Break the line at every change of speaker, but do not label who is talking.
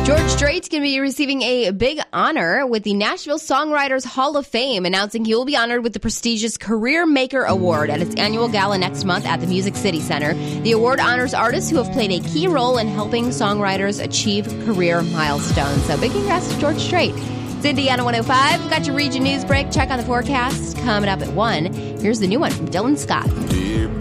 George Strait's going to be receiving a big honor with the Nashville Songwriters Hall of Fame, announcing he will be honored with the prestigious Career Maker Award at its annual gala next month at the Music City Center. The award honors artists who have played a key role in helping songwriters achieve career milestones. So big congrats to George Strait. It's Indiana 105. We've got your region news break. Check on the forecast coming up at 1. Here's the new one from Dylan Scott.